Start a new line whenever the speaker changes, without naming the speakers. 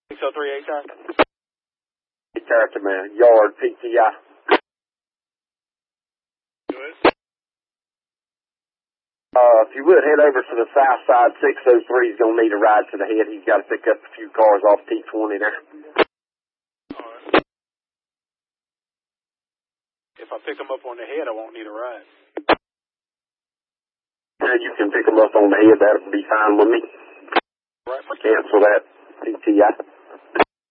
603 HR.
Character man, yard PTI. If you would head over to the south side, 603 is going to need a ride to the head. He's got to pick up a few cars off T20 there.
Alright. If I pick him up on the head, I won't need a ride.
You can pick him up on the head. That'll be fine with me.
Right.
Cancel that PTI.